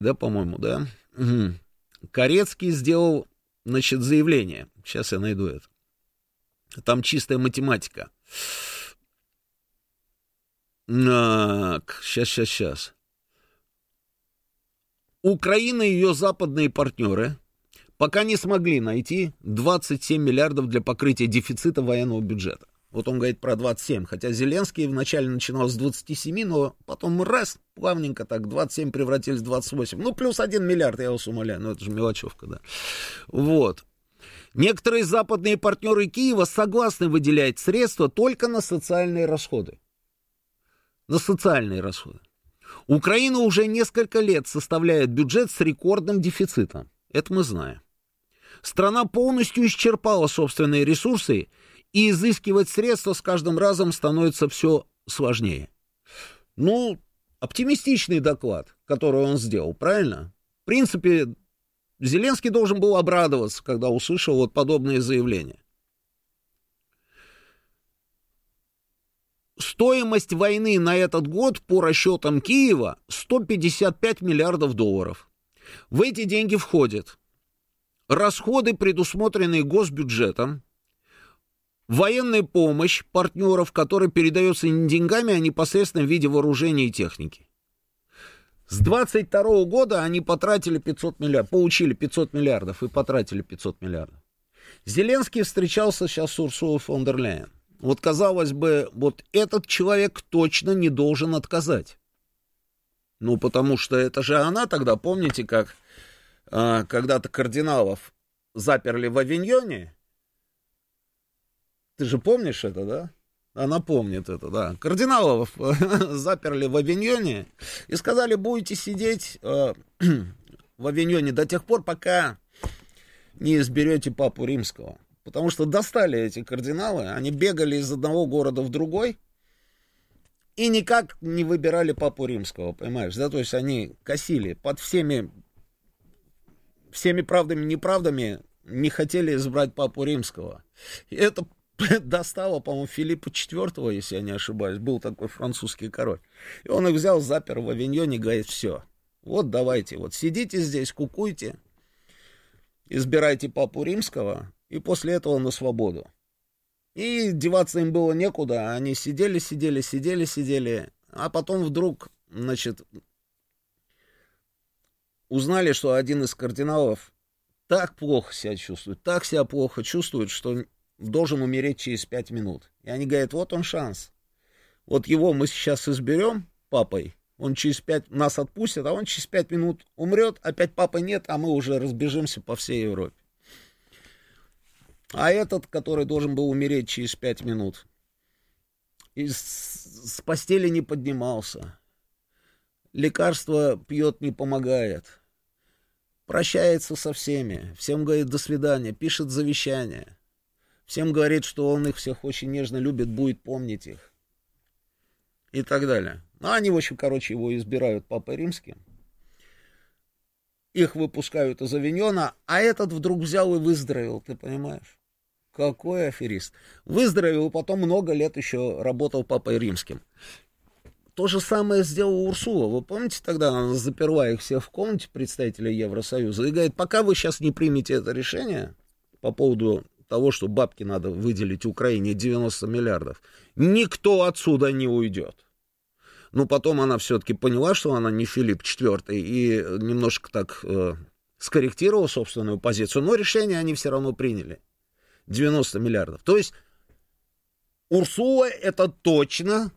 да, по-моему, да? Угу. Корецкий сделал, значит, заявление. Сейчас я найду это. Там чистая математика. Сейчас. Украина и ее западные партнеры пока не смогли найти 27 миллиардов для покрытия дефицита военного бюджета. Вот он говорит про 27, хотя Зеленский вначале начинал с 27, но потом раз, плавненько так, 27 превратились в 28. Ну, плюс 1 миллиард, я вас умоляю, ну это же мелочевка, да. Вот. Некоторые западные партнеры Киева согласны выделять средства только на социальные расходы. На социальные расходы. Украина уже несколько лет составляет бюджет с рекордным дефицитом. Это мы знаем. Страна полностью исчерпала собственные ресурсы, и изыскивать средства с каждым разом становится все сложнее. Ну, оптимистичный доклад, который он сделал, правильно? В принципе, Зеленский должен был обрадоваться, когда услышал вот подобные заявления. Стоимость войны на этот год по расчетам Киева 155 миллиардов долларов. В эти деньги входят расходы, предусмотренные госбюджетом, военная помощь партнеров, которая передается не деньгами, а непосредственно в виде вооружения и техники. С 22 года они потратили 500 миллиардов, получили 500 миллиардов и потратили 500 миллиардов. Зеленский встречался сейчас с Урсулой фон дер Ляйен. Вот, казалось бы, вот этот человек точно не должен отказать. Ну, потому что это же она тогда, помните, как когда-то кардиналов заперли в Авиньоне? Ты же помнишь это, да? Она помнит это, да. Кардиналов заперли в Авиньоне и сказали, будете сидеть в Авиньоне до тех пор, пока не изберете Папу Римского. Потому что достали эти кардиналы, они бегали из одного города в другой и никак не выбирали Папу Римского, понимаешь, да? То есть они косили под всеми правдами и неправдами, не хотели избрать Папу Римского. И это достало, по-моему, Филиппа IV, если я не ошибаюсь, был такой французский король. И он их взял, запер в Авиньоне и говорит, все, вот давайте, вот сидите здесь, кукуйте, избирайте Папу Римского, и после этого на свободу. И деваться им было некуда, они сидели, а потом вдруг, значит, узнали, что один из кардиналов так плохо себя чувствует, так себя плохо чувствует, что должен умереть через 5 минут. И они говорят, вот он шанс. Вот его мы сейчас изберем папой, он через 5 нас отпустит, а он через 5 минут умрет, опять папы нет, а мы уже разбежимся по всей Европе. А этот, который должен был умереть через 5 минут, с постели не поднимался, лекарства пьет, не помогает, прощается со всеми, всем говорит до свидания, пишет завещание, всем говорит, что он их всех очень нежно любит, будет помнить их и так далее. Ну, они, в общем, короче, его избирают Папой Римским, их выпускают из Авиньона, а этот вдруг взял и выздоровел, ты понимаешь? Какой аферист. Выздоровел, и потом много лет еще работал Папой Римским. То же самое сделала Урсула. Вы помните, тогда она заперла их всех в комнате, представителей Евросоюза, и говорит, пока вы сейчас не примете это решение по поводу того, что бабки надо выделить Украине 90 миллиардов, никто отсюда не уйдет. Но потом она все-таки поняла, что она не Филипп IV, и немножко так скорректировала собственную позицию, но решение они все равно приняли. 90 миллиардов. То есть Урсула это точно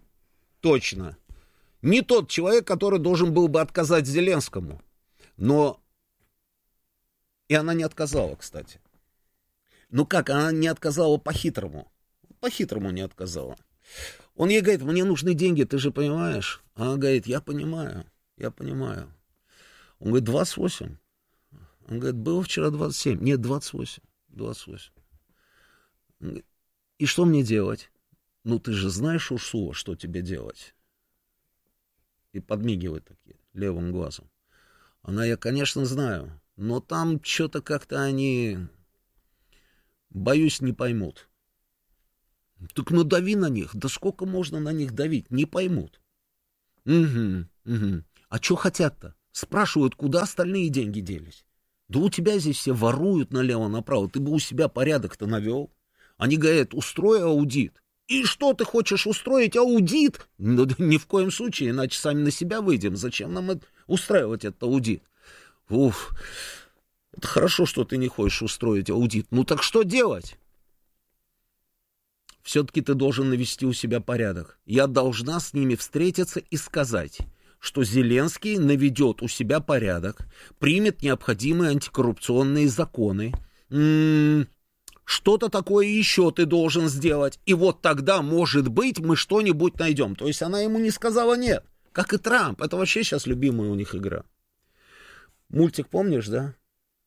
не тот человек, который должен был бы отказать Зеленскому. Но и она не отказала, кстати. Ну как, она не отказала по-хитрому. По-хитрому не отказала. Он ей говорит, мне нужны деньги, ты же понимаешь? Она говорит, я понимаю. Он говорит, 28. Он говорит, было вчера 27. Нет, 28. И что мне делать? Ну, ты же знаешь, Урсула, что тебе делать? И подмигивает такие, левым глазом. Она, я, конечно, знаю, но там что-то как-то они, боюсь, не поймут. Так надави на них. Да сколько можно на них давить? Не поймут. Угу. А что хотят-то? Спрашивают, куда остальные деньги делись. Да у тебя здесь все воруют налево-направо, ты бы у себя порядок-то навел. Они говорят, устрой аудит. И что ты хочешь устроить? Аудит? Ну, ни в коем случае, иначе сами на себя выйдем. Зачем нам устраивать этот аудит? Уф, это хорошо, что ты не хочешь устроить аудит. Ну так что делать? Все-таки ты должен навести у себя порядок. Я должна с ними встретиться и сказать, что Зеленский наведет у себя порядок, примет необходимые антикоррупционные законы, что-то такое еще ты должен сделать, и вот тогда, может быть, мы что-нибудь найдем. То есть она ему не сказала нет, как и Трамп. Это вообще сейчас любимая у них игра. Мультик помнишь, да?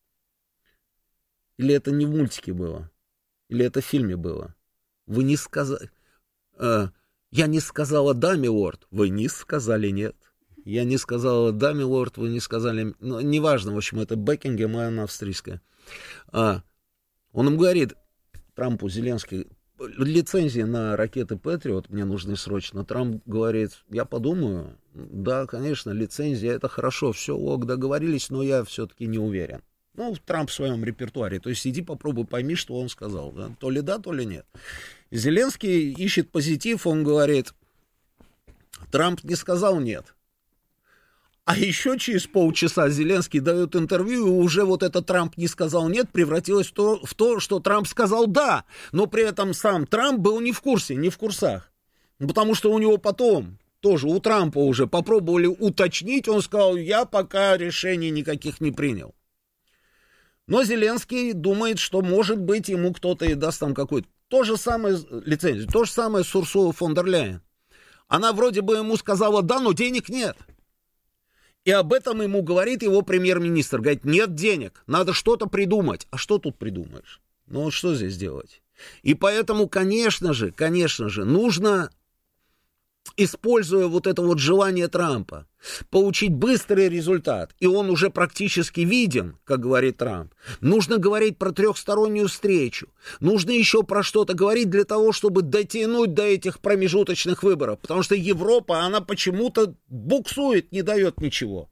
Или это не в мультике было? Или это в фильме было? Вы не сказали... Я не сказала «да, милорд», вы не сказали «нет». Я не сказала «да, милорд», вы не сказали... Ну, неважно, в общем, это Бекингем, и она австрийская. Он ему говорит, Трампу, Зеленский, лицензии на ракеты Патриот мне нужны срочно. Трамп говорит, я подумаю, да, конечно, лицензия, это хорошо, все, ок, договорились, но я все-таки не уверен. Ну, Трамп в своем репертуаре, то есть иди попробуй, пойми, что он сказал, да? То ли да, то ли нет. Зеленский ищет позитив, он говорит, Трамп не сказал нет. А еще через полчаса Зеленский дает интервью, и уже вот этот Трамп не сказал нет, превратилось в то, что Трамп сказал да. Но при этом сам Трамп был не в курсе, не в курсах. Потому что у него потом, тоже у Трампа уже попробовали уточнить, он сказал, я пока решений никаких не принял. Но Зеленский думает, что может быть ему кто-то и даст там какой-то. То же самое лицензию, то же самое с Урсулой фон дер Ляйен. Она вроде бы ему сказала да, но денег нет. И об этом ему говорит его премьер-министр. Говорит, нет денег, надо что-то придумать. А что тут придумаешь? Ну вот что здесь делать? И поэтому, конечно же, нужно, используя вот это вот желание Трампа, получить быстрый результат, и он уже практически виден, как говорит Трамп, нужно говорить про трехстороннюю встречу, нужно еще про что-то говорить для того, чтобы дотянуть до этих промежуточных выборов, потому что Европа, она почему-то буксует, не дает ничего.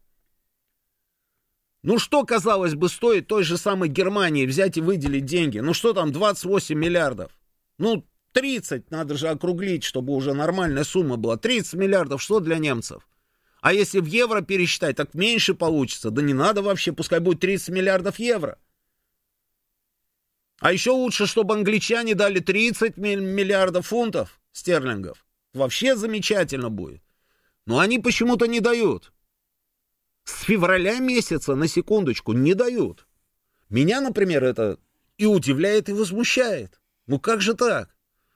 Ну что, казалось бы, стоит той же самой Германии взять и выделить деньги? Ну что там, 28 миллиардов? Ну, 30 надо же округлить, чтобы уже нормальная сумма была. 30 миллиардов, что для немцев? А если в евро пересчитать, так меньше получится. Да не надо вообще, пускай будет 30 миллиардов евро. А еще лучше, чтобы англичане дали 30 миллиардов фунтов стерлингов. Вообще замечательно будет. Но они почему-то не дают. С февраля месяца, на секундочку, не дают. Меня, например, это и удивляет, и возмущает. Ну как же так?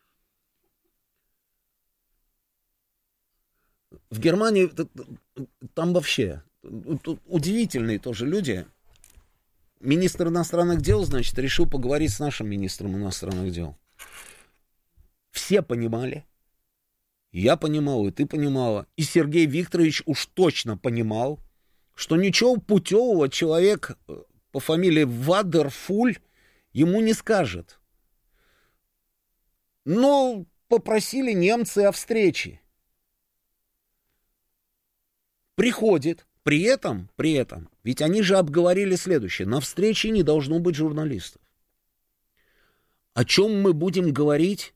В Германии там вообще удивительные тоже люди. Министр иностранных дел, значит, решил поговорить с нашим министром иностранных дел. Все понимали. Я понимал, и ты понимала. И Сергей Викторович уж точно понимал, что ничего путевого человек по фамилии Вадерфуль ему не скажет. Но попросили немцы о встрече. Приходит, при этом, ведь они же обговорили следующее, на встрече не должно быть журналистов. О чем мы будем говорить,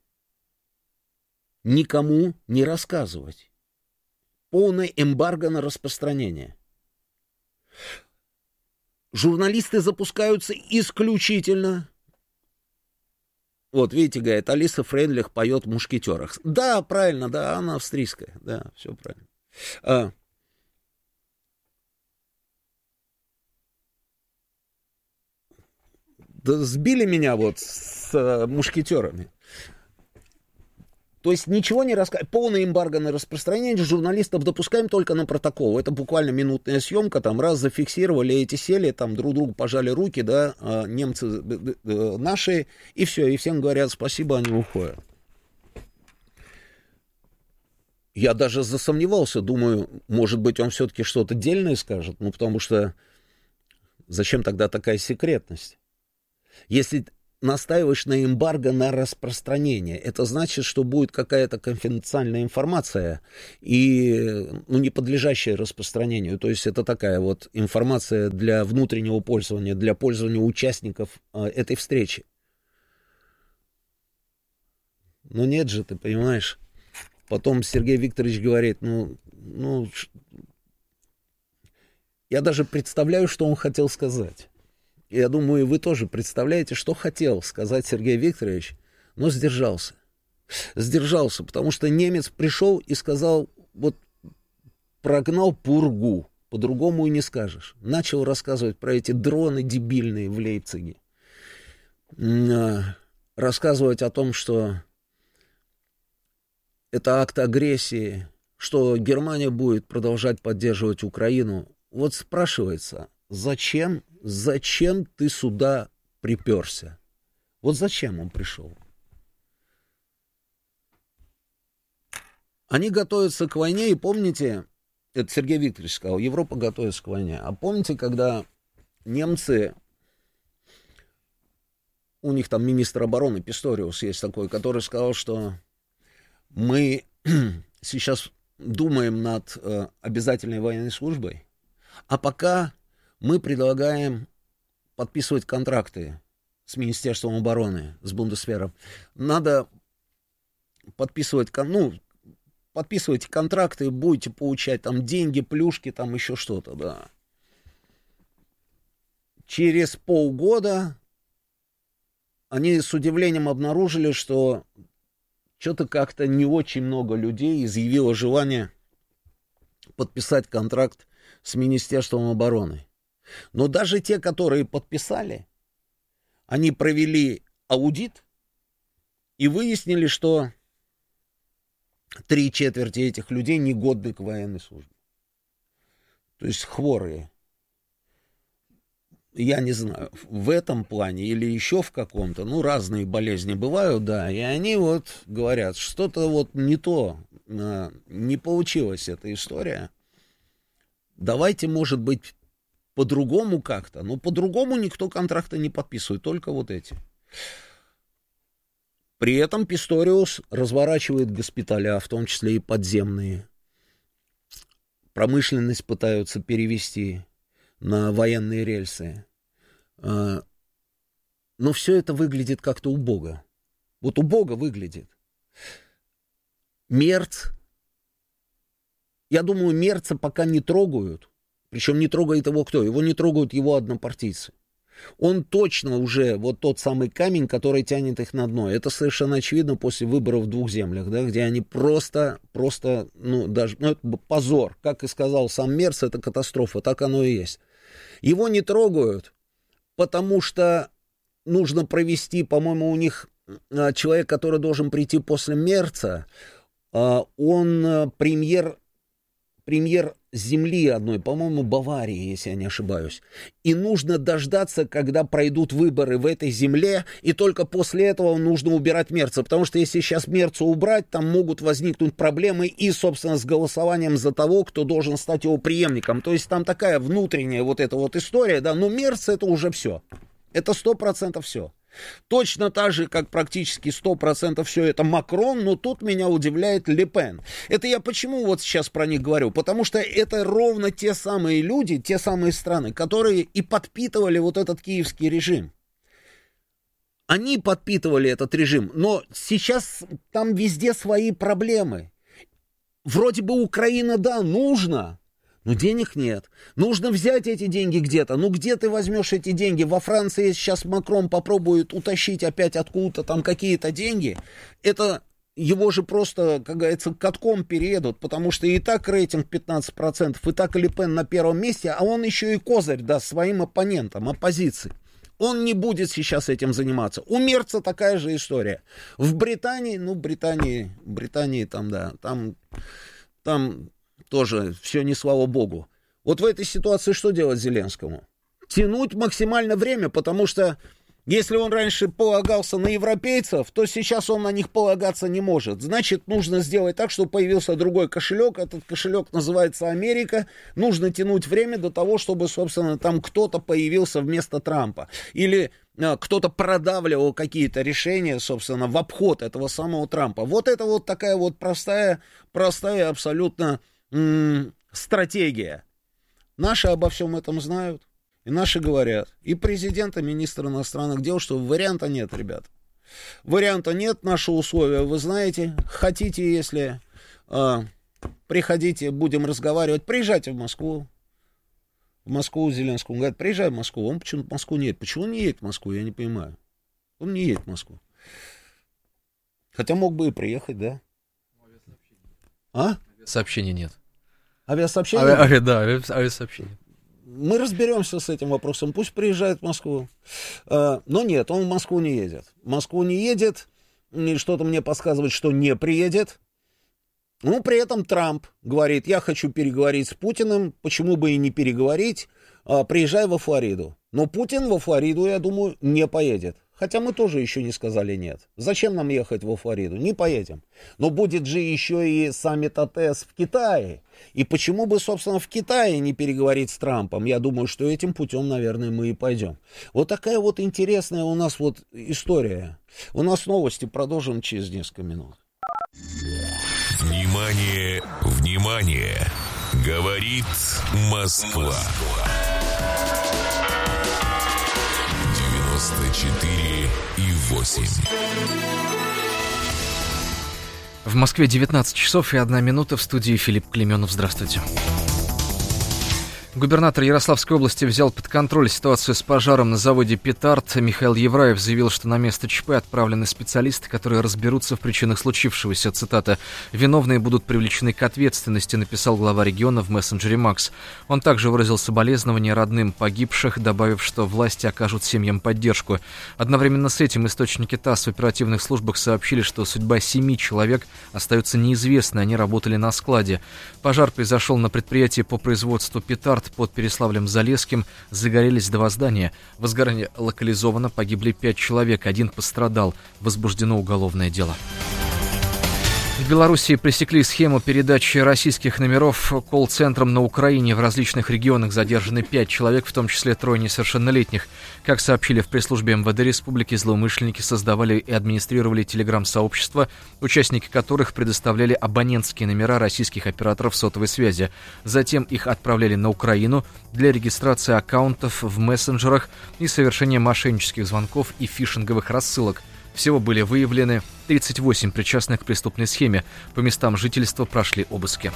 никому не рассказывать. Полное эмбарго на распространение. Журналисты запускаются исключительно... Вот, видите, говорит, Алиса Фрейндлих поет в «Мушкетерах». Да, правильно, да, она австрийская, да, все правильно. Да сбили меня вот с мушкетерами. То есть ничего не рассказывать. Полное эмбарго на распространение, журналистов допускаем только на протокол. Это буквально минутная съемка, там раз зафиксировали, эти сели, там друг другу пожали руки, да, немцы наши, и все, и всем говорят спасибо, они уходят. Я даже засомневался, думаю, может быть, он все-таки что-то дельное скажет, ну, потому что зачем тогда такая секретность? Если настаиваешь на эмбарго на распространение. Это значит, что будет какая-то конфиденциальная информация и не подлежащая распространению. То есть это такая вот информация для внутреннего пользования, для пользования участников этой встречи. Но нет же, ты понимаешь. Потом Сергей Викторович говорит, я даже представляю, что он хотел сказать. Я думаю, и вы тоже представляете, что хотел сказать Сергей Викторович, но сдержался. Сдержался, потому что немец пришел и сказал, вот прогнал пургу, по-другому и не скажешь. Начал рассказывать про эти дроны дебильные в Лейпциге. Рассказывать о том, что это акт агрессии, что Германия будет продолжать поддерживать Украину. Вот спрашивается, зачем ты сюда приперся? Вот зачем он пришел? Они готовятся к войне, и помните, это Сергей Викторович сказал, Европа готовится к войне. А помните, когда немцы, у них там министр обороны Писториус есть такой, который сказал, что мы сейчас думаем над обязательной военной службой, а пока мы предлагаем подписывать контракты с Министерством обороны, с Бундесвером. Надо подписывайте контракты, будете получать там деньги, плюшки, там еще что-то, да. Через полгода они с удивлением обнаружили, что что-то как-то не очень много людей изъявило желание подписать контракт с Министерством обороны. Но даже те, которые подписали, они провели аудит и выяснили, что 3/4 этих людей негодны к военной службе. То есть хворые. Я не знаю, в этом плане или еще в каком-то, разные болезни бывают, да, и они вот говорят, что-то вот не то, не получилась эта история. Давайте, может быть, по-другому как-то. Но по-другому никто контракта не подписывает, только вот эти. При этом Писториус разворачивает госпиталя, в том числе и подземные. Промышленность пытаются перевести на военные рельсы. Но все это выглядит как-то убого. Вот убого выглядит. Мерц. Я думаю, Мерца пока не трогают. Причем не трогает его кто? Его не трогают его однопартийцы. Он точно уже вот тот самый камень, который тянет их на дно. Это совершенно очевидно после выборов в двух землях, да, где они просто, это позор. Как и сказал сам Мерц, это катастрофа, так оно и есть. Его не трогают, потому что нужно провести, по-моему, у них человек, который должен прийти после Мерца, он премьер земли одной, по-моему, Баварии, если я не ошибаюсь. И нужно дождаться, когда пройдут выборы в этой земле, и только после этого нужно убирать Мерца, потому что если сейчас Мерца убрать, там могут возникнуть проблемы и, собственно, с голосованием за того, кто должен стать его преемником. То есть там такая внутренняя вот эта вот история, да, но Мерц это уже все. Это 100% все. Точно так же, как практически 100% все это Макрон, но тут меня удивляет Ле Пен. Это я почему вот сейчас про них говорю? Потому что это ровно те самые люди, те самые страны, которые и подпитывали вот этот киевский режим. Они подпитывали этот режим, но сейчас там везде свои проблемы. Вроде бы Украина, да, нужно, но денег нет. Нужно взять эти деньги где-то. Где ты возьмешь эти деньги? Во Франции сейчас Макрон попробует утащить опять откуда-то там какие-то деньги. Это его же просто, как говорится, катком переедут, потому что и так рейтинг 15%, и так Ле Пен на первом месте, а он еще и козырь даст своим оппонентам, оппозиции. Он не будет сейчас этим заниматься. У Мерца такая же история. В Британии, Британии там, да, там тоже все не слава богу. Вот в этой ситуации что делать Зеленскому? Тянуть максимально время, потому что если он раньше полагался на европейцев, то сейчас он на них полагаться не может. Значит, нужно сделать так, чтобы появился другой кошелек. Этот кошелек называется Америка. Нужно тянуть время до того, чтобы, собственно, там кто-то появился вместо Трампа. Или кто-то продавливал какие-то решения, собственно, в обход этого самого Трампа. Вот это вот такая вот простая абсолютно стратегия. Наши обо всем этом знают, и наши говорят. И президент, и министр иностранных дел, что варианта нет, ребят. Варианта нет, наши условия вы знаете. Хотите, если приходите, будем разговаривать, приезжайте в Москву. В Москву Зеленскому говорят, приезжай в Москву. Он почему-то в Москву не едет. Почему он не едет в Москву, я не понимаю. Он не едет в Москву. Хотя мог бы и приехать, да? Сообщений нет. Авиасообщения? Да, авиасообщения. Мы разберемся с этим вопросом. Пусть приезжает в Москву. Но нет, он в Москву не едет. В Москву не едет. И что-то мне подсказывает, что не приедет. Но при этом Трамп говорит, я хочу переговорить с Путиным, почему бы и не переговорить, приезжай во Флориду. Но Путин во Флориду, я думаю, не поедет. Хотя мы тоже еще не сказали нет. Зачем нам ехать во Флориду? Не поедем. Но будет же еще и саммит АТС в Китае. И почему бы, собственно, в Китае не переговорить с Трампом? Я думаю, что этим путем, наверное, мы и пойдем. Вот такая вот интересная у нас вот история. У нас новости, продолжим через несколько минут. Внимание, внимание! Говорит Москва. 94,8. В Москве 19 часов и 1 минута. В студии Филипп Клименов. Здравствуйте. Губернатор Ярославской области взял под контроль ситуацию с пожаром на заводе «Петард». Михаил Евраев заявил, что на место ЧП отправлены специалисты, которые разберутся в причинах случившегося. Цитата: «Виновные будут привлечены к ответственности», написал глава региона в мессенджере Макс. Он также выразил соболезнования родным погибших, добавив, что власти окажут семьям поддержку. Одновременно с этим источники ТАСС в оперативных службах сообщили, что судьба 7 человек остается неизвестной. Они работали на складе. Пожар произошел на предприятии по производству «Петард» под Переславлем-Залесским. Загорелись 2 здания. Возгорание локализовано, погибли 5 человек, 1 пострадал. Возбуждено уголовное дело. В Белоруссии пресекли схему передачи российских номеров колл-центрам на Украине. В различных регионах задержаны 5 человек, в том числе 3 несовершеннолетних. Как сообщили в пресс-службе МВД Республики, злоумышленники создавали и администрировали телеграм-сообщества, участники которых предоставляли абонентские номера российских операторов сотовой связи. Затем их отправляли на Украину для регистрации аккаунтов в мессенджерах и совершения мошеннических звонков и фишинговых рассылок. Всего были выявлены 38 причастных к преступной схеме. По местам жительства прошли обыски.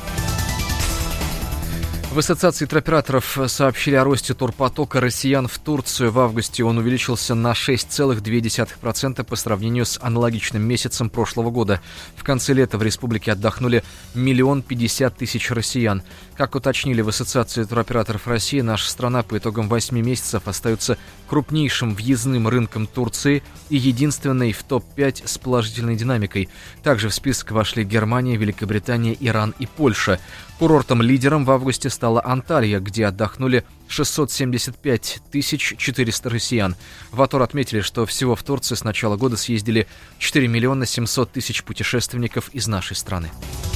В Ассоциации туроператоров сообщили о росте турпотока россиян в Турцию. В августе он увеличился на 6,2% по сравнению с аналогичным месяцем прошлого года. В конце лета в республике отдохнули 1 050 000 россиян. Как уточнили в Ассоциации туроператоров России, наша страна по итогам 8 месяцев остается крупнейшим въездным рынком Турции и единственной в топ-5 с положительной динамикой. Также в список вошли Германия, Великобритания, Иран и Польша. Курортом-лидером в августе стала Анталья, где отдохнули 675 400 россиян. В АТОР отметили, что всего в Турции с начала года съездили 4 700 000 путешественников из нашей страны.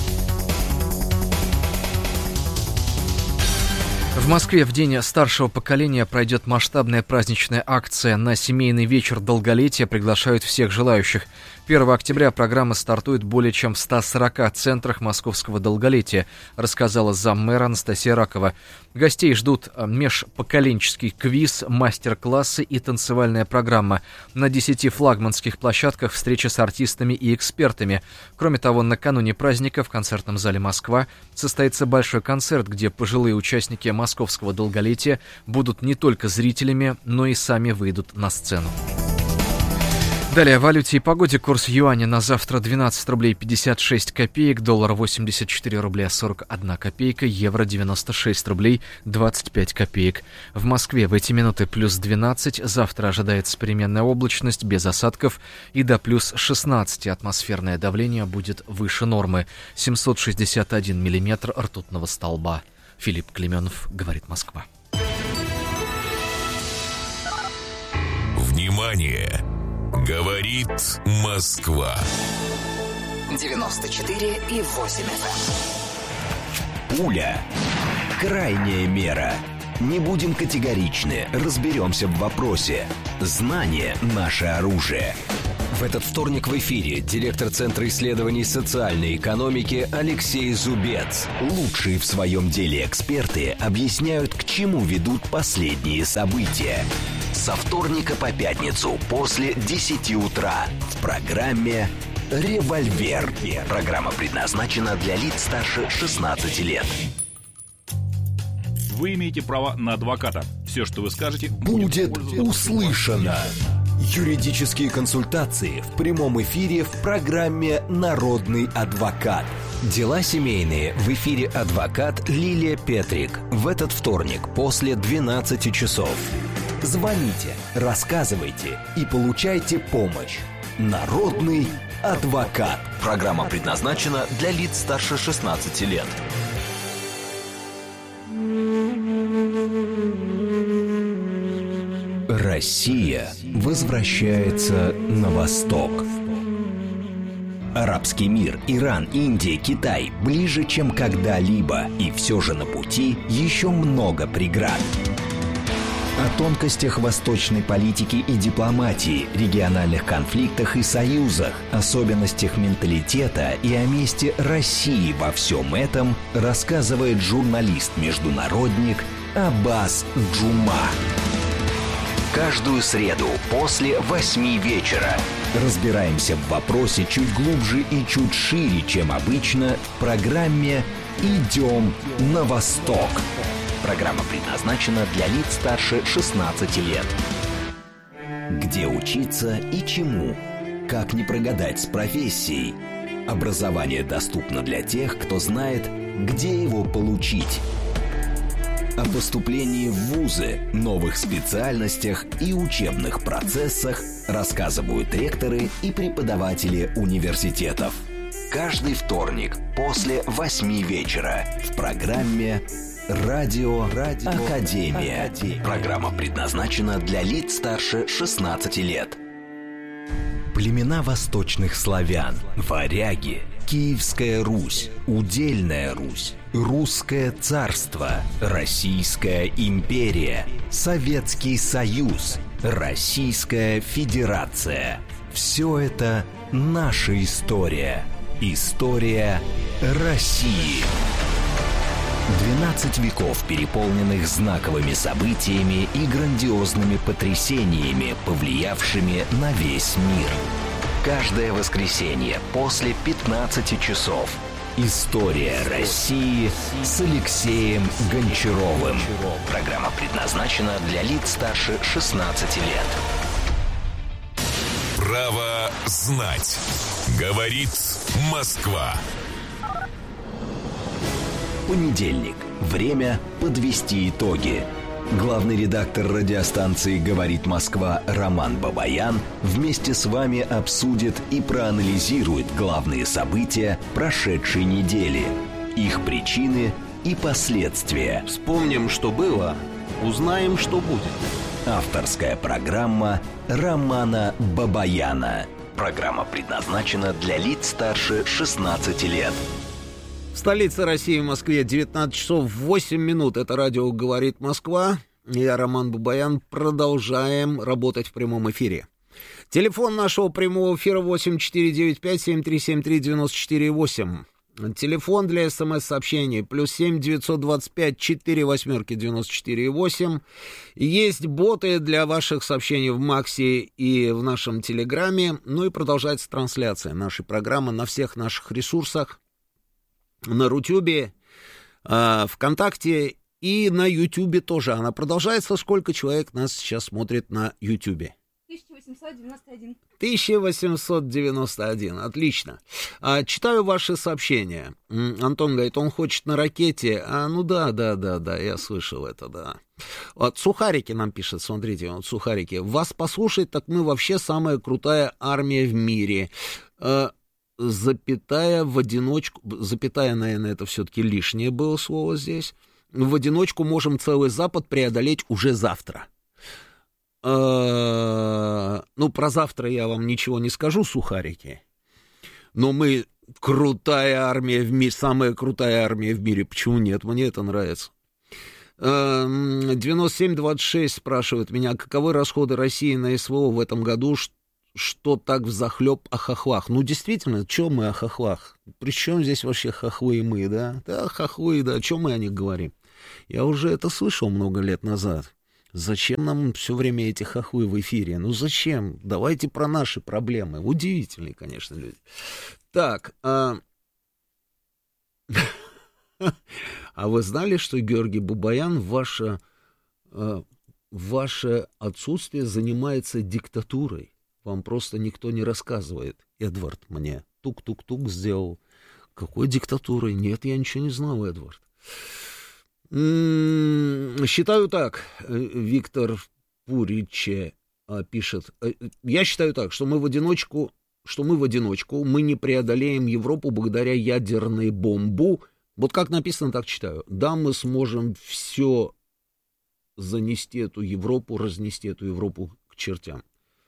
В Москве в день старшего поколения пройдет масштабная праздничная акция. На семейный вечер долголетия приглашают всех желающих. 1 октября программа стартует более чем в 140 центрах московского долголетия, рассказала заммэра Анастасия Ракова. Гостей ждут межпоколенческий квиз, мастер-классы и танцевальная программа. На 10 флагманских площадках встреча с артистами и экспертами. Кроме того, накануне праздника в концертном зале «Москва» состоится большой концерт, где пожилые участники московского долголетия будут не только зрителями, но и сами выйдут на сцену. Далее о валюте и погоде. Курс юаня на завтра 12 рублей 56 копеек, доллар 84 рубля 41 копейка, евро 96 рублей 25 копеек. В Москве в эти минуты плюс 12, завтра ожидается переменная облачность без осадков и до плюс 16 атмосферное давление будет выше нормы. 761 миллиметр ртутного столба. Филипп Клименов, говорит Москва. Внимание! Говорит Москва. 94,8 FM. Пуля. Крайняя мера. Не будем категоричны, разберемся в вопросе. Знание – наше оружие. В этот вторник в эфире директор Центра исследований социальной экономики Алексей Зубец. Лучшие в своем деле эксперты объясняют, к чему ведут последние события. Со вторника по пятницу после 10 утра в программе «Револьвер». Программа предназначена для лиц старше 16 лет. Вы имеете право на адвоката. Все, что вы скажете, Будет услышано. Юридические консультации в прямом эфире в программе «Народный адвокат». Дела семейные в эфире адвокат Лилия Петрик. В этот вторник после 12 часов. Звоните, рассказывайте и получайте помощь. Народный адвокат. Программа предназначена для лиц старше 16 лет. Россия возвращается на восток. Арабский мир, Иран, Индия, Китай ближе, чем когда-либо, и все же на пути еще много преград. О тонкостях восточной политики и дипломатии, региональных конфликтах и союзах, особенностях менталитета и о месте России во всем этом рассказывает журналист-международник Аббас Джума. Каждую среду после 8 вечера разбираемся в вопросе чуть глубже и чуть шире, чем обычно, в программе «Идем на восток». Программа предназначена для лиц старше 16 лет. Где учиться и чему? Как не прогадать с профессией? Образование доступно для тех, кто знает, где его получить. О поступлении в вузы, новых специальностях и учебных процессах рассказывают ректоры и преподаватели университетов. Каждый вторник после 8 вечера в программе «Радио Академия». Программа предназначена для лиц старше 16 лет. Племена восточных славян, варяги, Киевская Русь, Удельная Русь, Русское царство, Российская империя, Советский Союз, Российская Федерация. Все это наша история. История России. 12 веков, переполненных знаковыми событиями и грандиозными потрясениями, повлиявшими на весь мир. Каждое воскресенье после 15 часов. История России с Алексеем Гончаровым. Программа предназначена для лиц старше 16 лет. Право знать. Говорит Москва. Понедельник. Время подвести итоги. Главный редактор радиостанции «Говорит Москва» Роман Бабаян вместе с вами обсудит и проанализирует главные события прошедшей недели, их причины и последствия. Вспомним, что было, узнаем, что будет. Авторская программа Романа Бабаяна. Программа предназначена для лиц старше 16 лет. В столице России, в Москве, 19 часов 8 минут. Это радио «Говорит Москва». Я, Роман Бабаян. Продолжаем работать в прямом эфире. Телефон нашего прямого эфира 8495-7373-94-8. Телефон для СМС-сообщений +7 925 4 восьмерки 94,8. Есть боты для ваших сообщений в Максе и в нашем Телеграме. Ну и продолжается трансляция нашей программы на всех наших ресурсах. На Рутюбе, ВКонтакте и на Ютубе тоже. Она продолжается. Сколько человек нас сейчас смотрит на Ютубе? 1891. 1891, отлично. Читаю ваши сообщения. Антон говорит, он хочет на ракете. Ну да, я слышал это, да. Вот Сухарики нам пишет, смотрите, вот Сухарики. Вас послушать, так мы вообще самая крутая армия в мире. Запятая в одиночку, запятая, наверное, это все-таки лишнее было слово здесь. В одиночку можем целый Запад преодолеть уже завтра. Ну, про завтра я вам ничего не скажу, Сухарики. Но мы крутая армия в мире, самая крутая армия в мире. Почему нет? Мне это нравится. 9726 спрашивает меня, каковы расходы России на СВО в этом году, что так взахлеб о хохлах? Ну, действительно, что мы о хохлах? Причем здесь вообще хохлы и мы, да? Да, хохлы, да, о чем мы о них говорим? Я уже это слышал много лет назад. Зачем нам все время эти хохлы в эфире? Ну, зачем? Давайте про наши проблемы. Удивительные, конечно, люди. Так, а вы знали, что Георгий Бабаян ваше отсутствие занимается диктатурой? Вам просто никто не рассказывает. Эдвард мне тук-тук-тук сделал. Какой диктатурой? Нет, я ничего не знал, Эдвард. Считаю так, Виктор Пуриче пишет. Я считаю так, что мы в одиночку, мы не преодолеем Европу благодаря ядерной бомбу. Вот как написано, так читаю. Да, мы сможем все разнести эту Европу к чертям.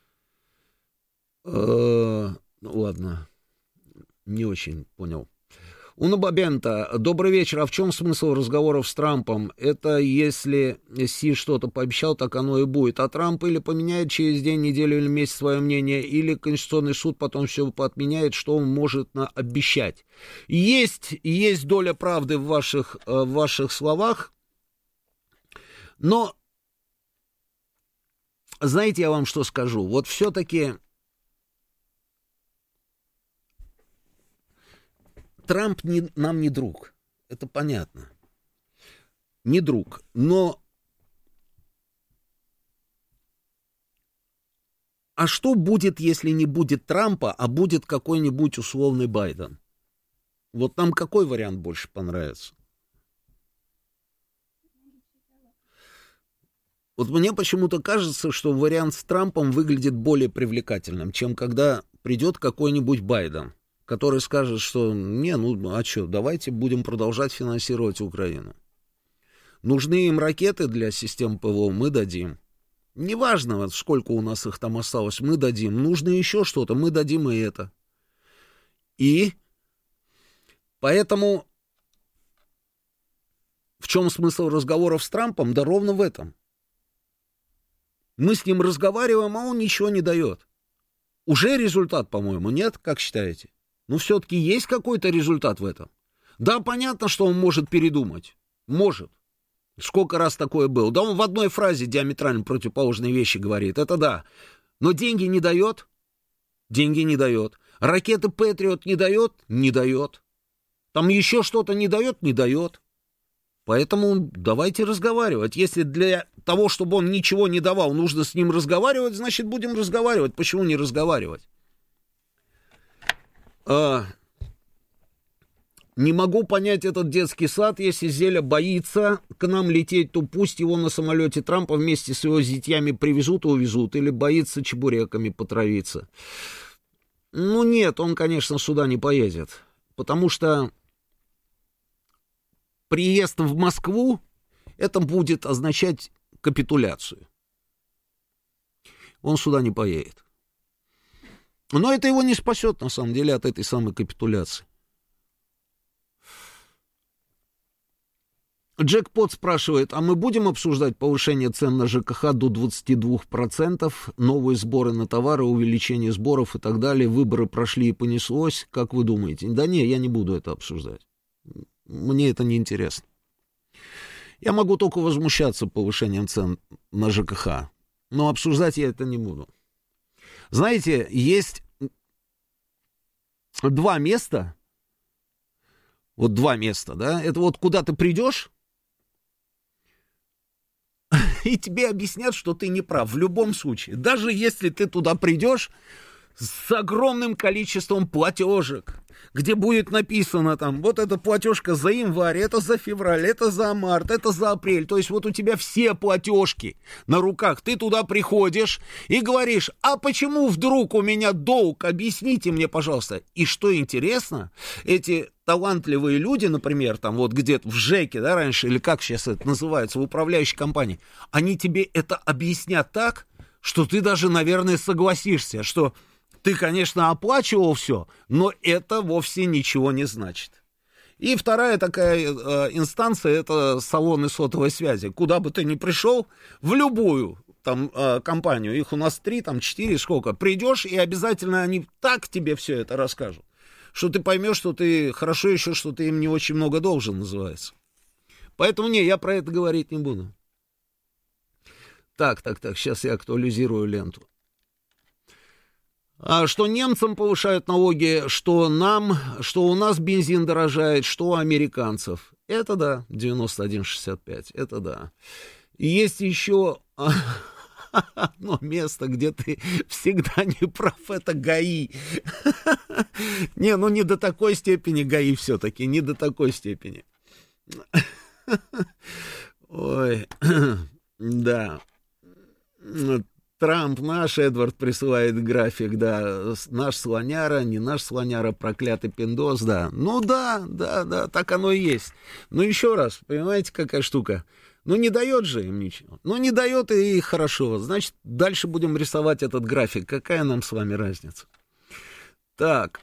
Ладно, не очень понял. Уна Бабента, добрый вечер. А в чем смысл разговоров с Трампом? Это если Си что-то пообещал, так оно и будет. А Трамп или поменяет через день, неделю или месяц свое мнение, или Конституционный суд потом все отменяет, что он может обещать. Есть доля правды в ваших словах, но знаете, я вам что скажу? Вот все-таки Трамп нам не друг, это понятно, не друг, но а что будет, если не будет Трампа, а будет какой-нибудь условный Байден? Вот нам какой вариант больше понравится? Вот мне почему-то кажется, что вариант с Трампом выглядит более привлекательным, чем когда придет какой-нибудь Байден, который скажет, что давайте будем продолжать финансировать Украину. Нужны им ракеты для систем ПВО, мы дадим. Неважно, сколько у нас их там осталось, мы дадим. Нужно еще что-то, мы дадим и это. И поэтому в чем смысл разговоров с Трампом? Да ровно в этом. Мы с ним разговариваем, а он ничего не дает. Уже результат, по-моему, нет? Как считаете? Ну, все-таки есть какой-то результат в этом. Да, понятно, что он может передумать. Может. Сколько раз такое было. Да он в одной фразе диаметрально противоположные вещи говорит. Это да. Но деньги не дает. Деньги не дает. Ракеты Патриот не дает. Не дает. Там еще что-то не дает. Не дает. Поэтому давайте разговаривать. Если для того, чтобы он ничего не давал, нужно с ним разговаривать, значит, будем разговаривать. Почему не разговаривать? Не могу понять этот детский сад. Если Зеля боится к нам лететь, то пусть его на самолете Трампа вместе с его зятьями привезут и увезут. Или боится чебуреками потравиться. Ну нет, он, конечно, сюда не поедет. Потому что приезд в Москву, это будет означать капитуляцию. Он сюда не поедет. Но это его не спасет, на самом деле, от этой самой капитуляции. Джекпот спрашивает, а мы будем обсуждать повышение цен на ЖКХ до 22%, новые сборы на товары, увеличение сборов и так далее? Выборы прошли и понеслось. Как вы думаете? Да не, я не буду это обсуждать. Мне это не интересно. Я могу только возмущаться повышением цен на ЖКХ, но обсуждать я это не буду. Знаете, есть два места, да, это вот куда ты придешь, и тебе объяснят, что ты не прав в любом случае. Даже если ты туда придешь с огромным количеством платежек, где будет написано там, вот эта платежка за январь, это за февраль, это за март, это за апрель. То есть вот у тебя все платежки на руках. Ты туда приходишь и говоришь, а почему вдруг у меня долг? Объясните мне, пожалуйста. И что интересно, эти талантливые люди, например, там вот где-то в ЖЭКе, да, раньше, или как сейчас это называется, в управляющей компании, они тебе это объяснят так, что ты даже, наверное, согласишься, что ты, конечно, оплачивал все, но это вовсе ничего не значит. И вторая такая инстанция, это салоны сотовой связи. Куда бы ты ни пришел, в любую там компанию, их у нас 3, там 4, сколько, придешь, и обязательно они так тебе все это расскажут, что ты поймешь, что ты, хорошо еще, что ты им не очень много должен, называется. Поэтому, не, я про это говорить не буду. Так, сейчас я актуализирую ленту. Что немцам повышают налоги, что нам, что у нас бензин дорожает, что у американцев. Это да, 91,65, это да. И есть еще одно место, где ты всегда не прав, это ГАИ. Не, ну не до такой степени ГАИ все-таки, не до такой степени. Ой, да. Трамп наш, Эдвард присылает график, да, наш слоняра, не наш слоняра, проклятый пиндос, да. Ну да, так оно и есть. Но еще раз, понимаете, какая штука? Ну не дает же им ничего. Ну не дает и хорошо. Значит, дальше будем рисовать этот график. Какая нам с вами разница? Так.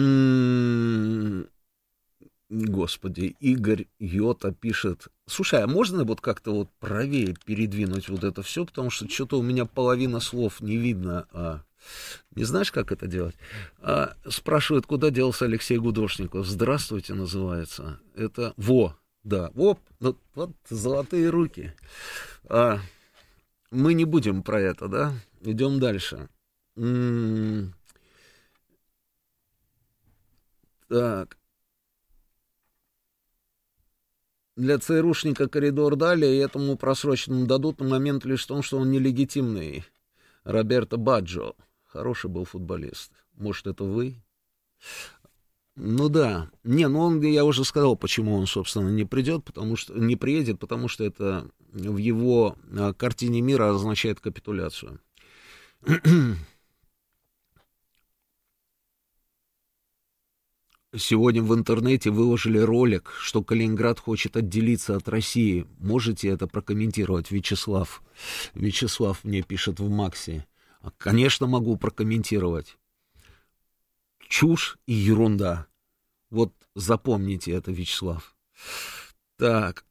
Господи, Игорь Йота пишет. Слушай, а можно вот как-то вот правее передвинуть вот это все, потому что что-то у меня половина слов не видно. Не знаешь, как это делать? Спрашивают, куда делся Алексей Гудошников. Здравствуйте, называется. Это да, вот золотые руки. Мы не будем про это, да? Идем дальше. Так. Для ЦРУшника коридор дали, и этому просроченному дадут, на момент лишь в том, что он нелегитимный. Роберто Баджо. Хороший был футболист. Может, это вы? Ну да. Я уже сказал, почему он, собственно, не приедет, потому что это в его картине мира означает капитуляцию. Сегодня в интернете выложили ролик, что Калининград хочет отделиться от России. Можете это прокомментировать, Вячеслав? Вячеслав мне пишет в Максе. Конечно, могу прокомментировать. Чушь и ерунда. Вот запомните это, Вячеслав. Так.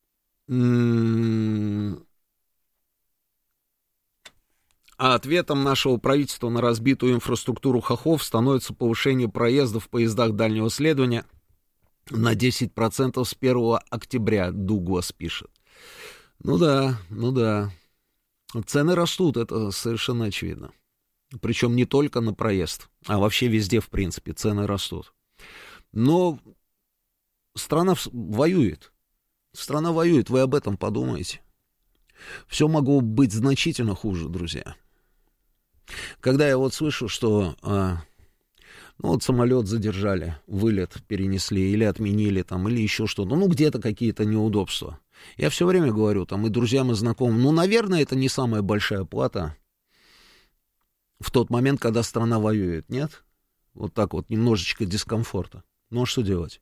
А ответом нашего правительства на разбитую инфраструктуру хохлов становится повышение проездов в поездах дальнего следования на 10% с 1 октября, Дуглас пишет. Ну да. Цены растут, это совершенно очевидно. Причем не только на проезд, а вообще везде, в принципе, цены растут. Но страна воюет. Страна воюет, вы об этом подумайте. Все могло быть значительно хуже, друзья. Когда я вот слышу, что самолет задержали, вылет перенесли или отменили там, или еще что-то, где-то какие-то неудобства. Я все время говорю там и друзьям, и знакомым, наверное, это не самая большая плата в тот момент, когда страна воюет, нет? Вот так вот, немножечко дискомфорта. Ну, а что делать?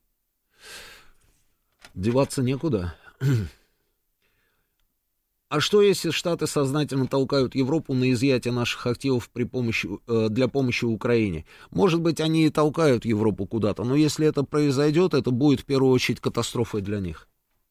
Деваться некуда. А что, если Штаты сознательно толкают Европу на изъятие наших активов для помощи Украине? Может быть, они и толкают Европу куда-то, но если это произойдет, это будет в первую очередь катастрофой для них.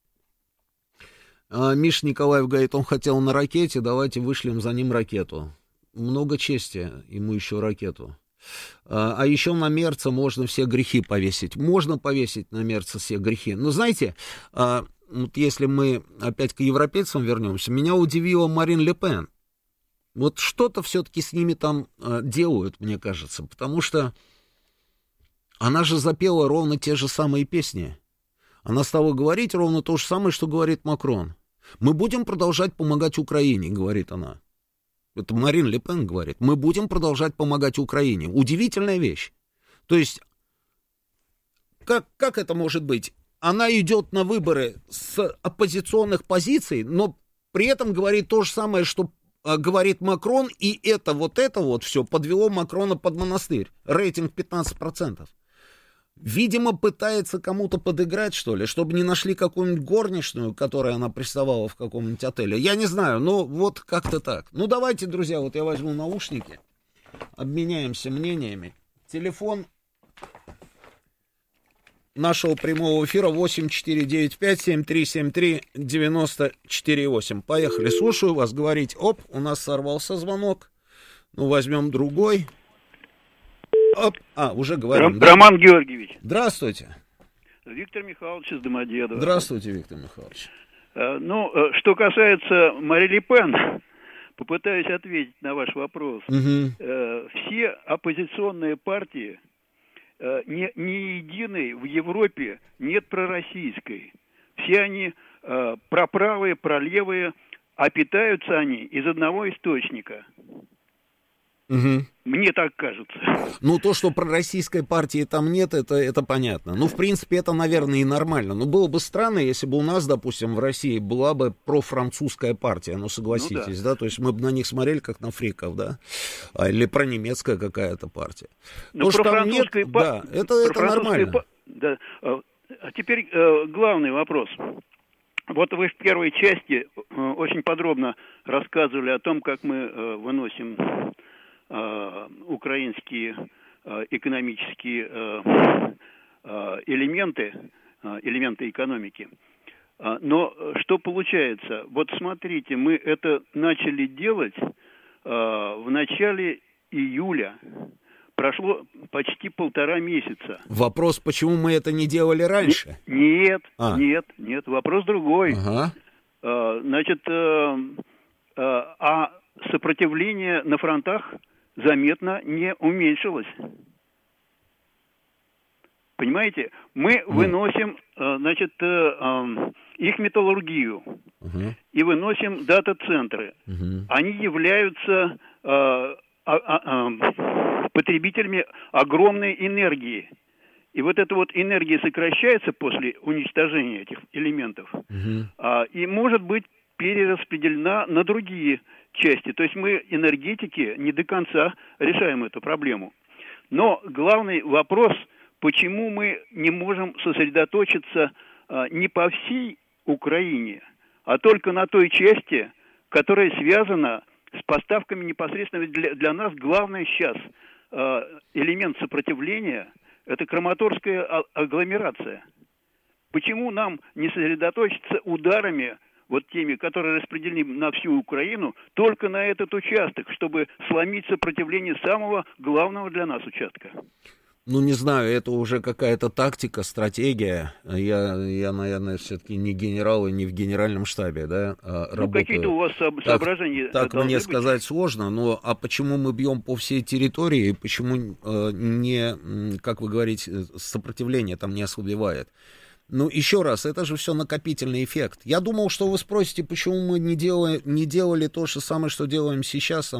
Миша Николаев говорит, он хотел на ракете, давайте вышлем за ним ракету. Много чести ему еще ракету. А еще на Мерца можно все грехи повесить. Можно повесить на Мерца все грехи. Но знаете... Вот если мы опять к европейцам вернемся, меня удивила Марин Ле Пен. Вот что-то все-таки с ними там делают, мне кажется, потому что она же запела ровно те же самые песни. Она стала говорить ровно то же самое, что говорит Макрон. Мы будем продолжать помогать Украине, говорит она. Это Марин Ле Пен говорит. Мы будем продолжать помогать Украине. Удивительная вещь. То есть, как это может быть? Она идет на выборы с оппозиционных позиций, но при этом говорит то же самое, что говорит Макрон, и это вот все подвело Макрона под монастырь. Рейтинг 15%. Видимо, пытается кому-то подыграть, что ли, чтобы не нашли какую-нибудь горничную, которая она приставала в каком-нибудь отеле. Я не знаю, но вот как-то так. Ну, давайте, друзья, вот я возьму наушники, обменяемся мнениями. Телефон нашего прямого эфира 8495-7373-94-8. Поехали, слушаю вас, говорить. Оп, у нас сорвался звонок. Ну, возьмем другой. Оп, уже говорим. Роман Георгиевич. Здравствуйте. Виктор Михайлович из Домодедова. Здравствуйте, Виктор Михайлович. Что касается Мари Ле Пен, попытаюсь ответить на ваш вопрос. Все оппозиционные партии, ни единой в Европе нет пророссийской. Все они проправые, пролевые, а питаются они из одного источника. Мне так кажется. Ну, то, что пророссийской партии там нет, это понятно. Ну, в принципе, это, наверное, и нормально. Но было бы странно, если бы у нас, допустим, в России была бы профранцузская партия, ну, согласитесь, да? То есть мы бы на них смотрели, как на фриков, да? Или пронемецкая какая-то партия. Но то, что там нет, да, это нормально. Да. А теперь главный вопрос. Вот вы в первой части очень подробно рассказывали о том, как мы выносим украинские экономические элементы экономики. Но что получается? Вот смотрите, мы это начали делать в начале июля. Прошло почти 1,5 месяца. Вопрос, почему мы это не делали раньше? Нет, вопрос другой. Значит, сопротивление на фронтах заметно не уменьшилось. Понимаете? Мы выносим, значит, их металлургию и выносим дата-центры. Они являются потребителями огромной энергии. И вот эта вот энергия сокращается после уничтожения этих элементов. И может быть перераспределена на другие части. То есть мы, энергетики, не до конца решаем эту проблему. Но главный вопрос, почему мы не можем сосредоточиться не по всей Украине, а только на той части, которая связана с поставками непосредственно. Для нас главное сейчас элемент сопротивления – это краматорская агломерация. Почему нам не сосредоточиться ударами, вот теми, которые распределены на всю Украину, только на этот участок, чтобы сломить сопротивление самого главного для нас участка? Ну, не знаю, это уже какая-то тактика, стратегия. Я наверное, все-таки не генерал и не в генеральном штабе, да, работаю. Какие-то у вас соображения? Так мне быть сказать сложно, но а почему мы бьем по всей территории, почему не, как вы говорите, сопротивление там не ослабевает? Ну, еще раз, это же все накопительный эффект. Я думал, что вы спросите, почему мы не делали то же самое, что делаем сейчас,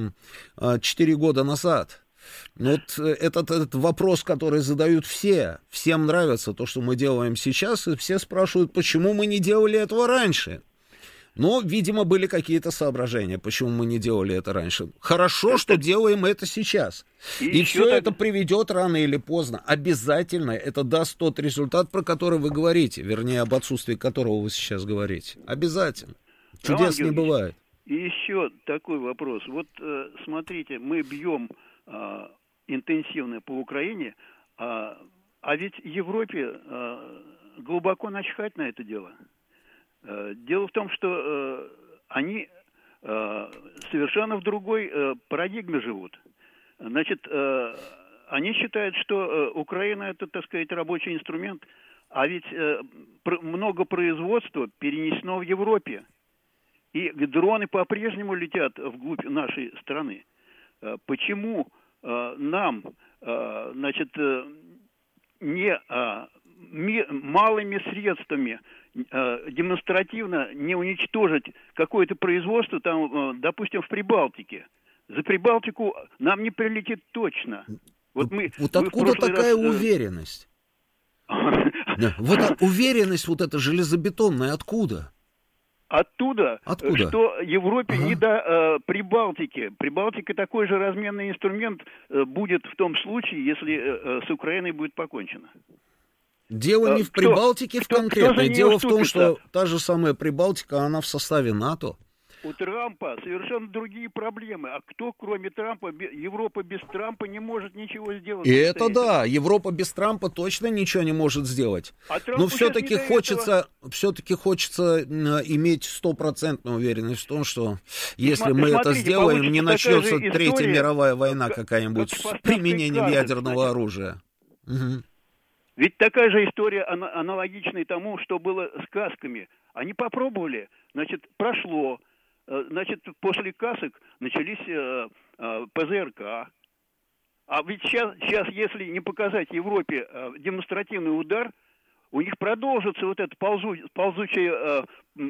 4 года назад. Вот этот вопрос, который задают все. Всем нравится то, что мы делаем сейчас, и все спрашивают, почему мы не делали этого раньше. Но, видимо, были какие-то соображения, почему мы не делали это раньше. Хорошо, что делаем это сейчас. И все это приведет рано или поздно. Обязательно это даст тот результат, про который вы говорите. Вернее, об отсутствии которого вы сейчас говорите. Обязательно. Чудес не бывает. И еще такой вопрос. Вот смотрите, мы бьем интенсивно по Украине, а ведь Европе глубоко начхать на это дело. Дело в том, что они совершенно в другой парадигме живут. Значит, они считают, что Украина это, так сказать, рабочий инструмент, а ведь много производства перенесено в Европе. И дроны по-прежнему летят вглубь нашей страны. Почему нам, значит, не малыми средствами демонстративно не уничтожить какое-то производство, там, допустим, в Прибалтике? За Прибалтику нам не прилетит точно. Вот откуда такая уверенность? Вот уверенность вот эта железобетонная, откуда? Оттуда, что Европе не до Прибалтики. Прибалтика такой же разменный инструмент будет в том случае, если с Украиной будет покончено. Дело не в Прибалтике конкретно. Дело в том, что та же самая Прибалтика, она в составе НАТО. У Трампа совершенно другие проблемы. А кто, кроме Трампа, Европа без Трампа не может ничего сделать? И это да, Европа без Трампа точно ничего не может сделать. Но все-таки хочется иметь стопроцентную уверенность в том, что если мы это сделаем, не начнется Третья мировая война какая-нибудь с применением ядерного оружия. Угу. Ведь такая же история аналогичная тому, что было с касками. Они попробовали, значит, прошло. Значит, после касок начались ПЗРК. А ведь сейчас, если не показать Европе демонстративный удар, у них продолжится вот эта ползучая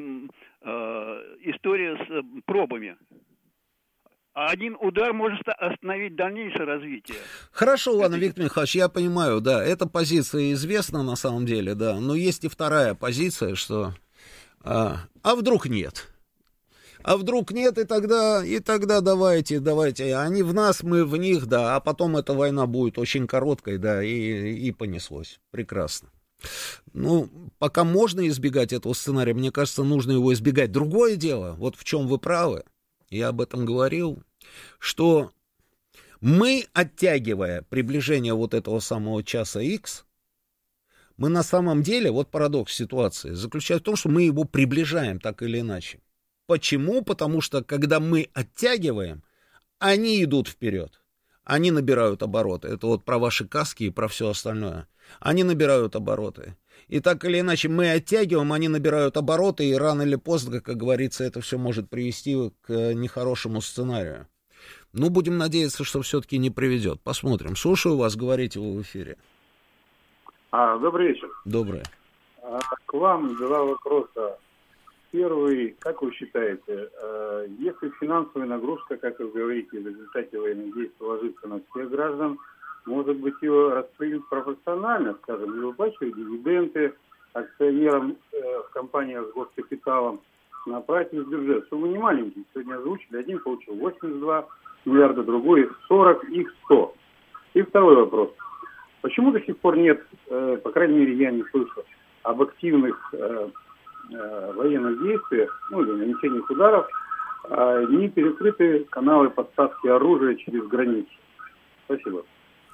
история с пробами. А один удар может остановить дальнейшее развитие. Хорошо, ладно, Виктор Михайлович, я понимаю, да, эта позиция известна на самом деле, да, но есть и вторая позиция, что а вдруг нет? А вдруг нет, и тогда давайте, они в нас, мы в них, да, а потом эта война будет очень короткой, да, и понеслось. Прекрасно. Ну, пока можно избегать этого сценария, мне кажется, нужно его избегать. Другое дело, вот в чем вы правы, я об этом говорил, что мы, оттягивая приближение вот этого самого часа X, мы на самом деле, вот парадокс ситуации, заключается в том, что мы его приближаем так или иначе. Почему? Потому что, когда мы оттягиваем, они идут вперед. Они набирают обороты. Это вот про ваши каски и про все остальное. Они набирают обороты. И так или иначе мы оттягиваем, они набирают обороты, и рано или поздно, как говорится, это все может привести к нехорошему сценарию. Ну, будем надеяться, что все-таки не приведет. Посмотрим. Слушаю вас, говорите вы в эфире. Добрый вечер. Добрый. К вам два вопроса. Первый, как вы считаете, если финансовая нагрузка, как вы говорите, в результате военных действий ложится на всех граждан, может быть, ее распределить пропорционально, скажем, не выплачивать дивиденды акционерам в компаниях с госкапиталом, направить в бюджет. Суммы не маленькие. Сегодня озвучили, один получил 82 миллиарда, другой 40, их 100. И второй вопрос. Почему до сих пор нет, по крайней мере, я не слышу, об активных военных действиях, или нанесениях ударов, не перекрыты каналы поставки оружия через границу? Спасибо.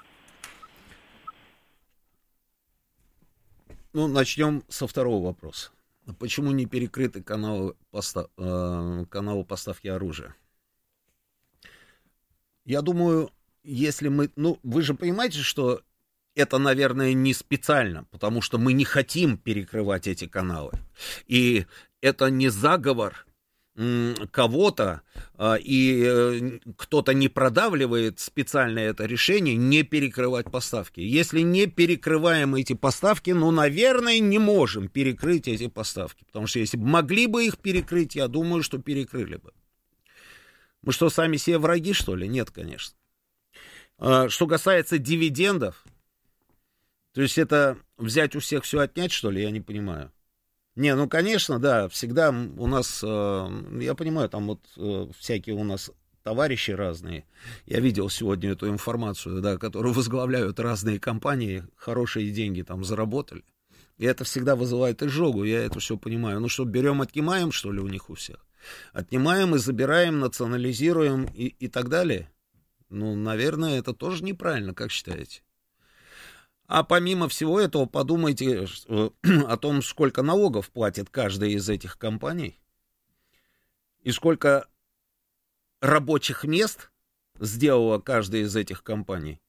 Ну, начнем со второго вопроса. Почему не перекрыты каналы поставки оружия? Я думаю, если мы... Ну, вы же понимаете, что это, наверное, не специально, потому что мы не хотим перекрывать эти каналы. И это не заговор кого-то, и кто-то не продавливает специально это решение не перекрывать поставки. Если не перекрываем эти поставки, ну, наверное, не можем перекрыть эти поставки. Потому что если бы могли бы их перекрыть, я думаю, что перекрыли бы. Мы что, сами себе враги, что ли? Нет, конечно. Что касается дивидендов, то есть это взять у всех все отнять, что ли, я не понимаю. Не, ну, конечно, да, всегда у нас, я понимаю, там вот всякие у нас товарищи разные. Я видел сегодня эту информацию, да, которую возглавляют разные компании, хорошие деньги там заработали. И это всегда вызывает изжогу, я это все понимаю. Ну что, берем, отнимаем, что ли, у них у всех? Отнимаем и забираем, национализируем и так далее. Ну, наверное, это тоже неправильно, как считаете? А помимо всего этого, подумайте о том, сколько налогов платит каждая из этих компаний, и сколько рабочих мест сделала каждая из этих компаний,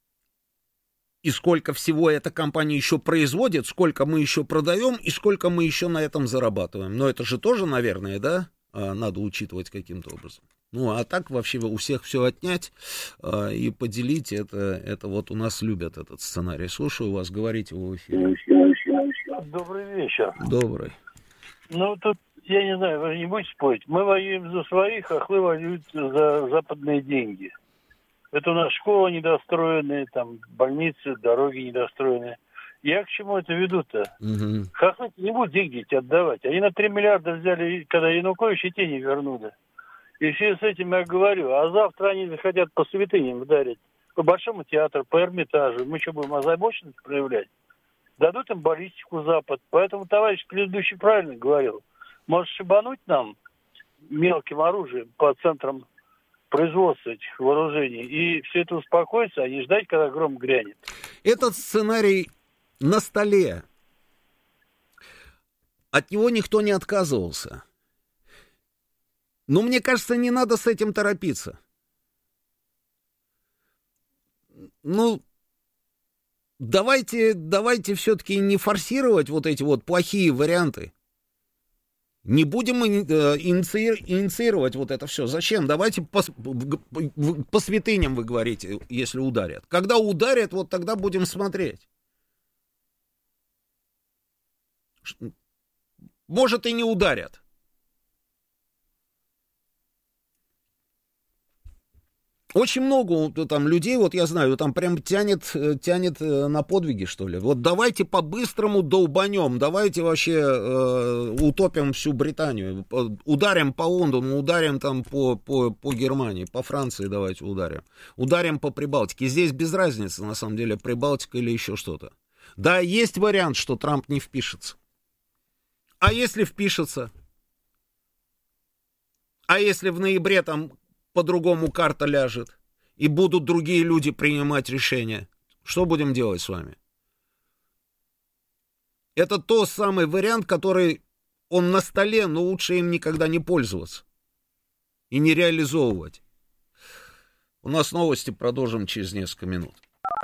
и сколько всего эта компания еще производит, сколько мы еще продаем, и сколько мы еще на этом зарабатываем. Но это же тоже, наверное, да, надо учитывать каким-то образом. Ну, а так вообще у всех все отнять и поделить, это вот у нас любят этот сценарий. Слушаю вас, говорите в эфире. Добрый вечер. Добрый. Ну, тут, я не знаю, вы не будете спорить. Мы воюем за своих, а хлы воюют за западные деньги. Это у нас школы недостроенные, там, больницы, дороги недостроенные. Я к чему это веду-то? Угу. Хохлы не будут деньги эти отдавать. Они на 3 миллиарда взяли, когда Янукович, и те не вернули. И все с этим я говорю. А завтра они захотят по святыням ударить. По Большому театру, по Эрмитажу. Мы что, будем озабоченность проявлять? Дадут им баллистику Запад. Поэтому товарищ предыдущий правильно говорил. Может шибануть нам мелким оружием по центрам производства этих вооружений. И все это успокоится, а не ждать, когда гром грянет. Этот сценарий на столе. От него никто не отказывался. Но мне кажется, не надо с этим торопиться. Ну, давайте все-таки не форсировать вот эти вот плохие варианты. Не будем инициировать вот это все. Зачем? Давайте по святыням, вы говорите, если ударят. Когда ударят, вот тогда будем смотреть. Может, и не ударят. Очень много там людей, вот я знаю, там прям тянет на подвиги, что ли. Вот давайте по-быстрому долбанем, давайте вообще утопим всю Британию, ударим по Лондону, ударим там по Германии, по Франции давайте ударим по Прибалтике. Здесь без разницы, на самом деле, Прибалтика или еще что-то. Да, есть вариант, что Трамп не впишется. А если впишется? А если в ноябре там по-другому карта ляжет, и будут другие люди принимать решения? Что будем делать с вами? Это тот самый вариант, который он на столе, но лучше им никогда не пользоваться и не реализовывать. У нас новости, продолжим через несколько минут.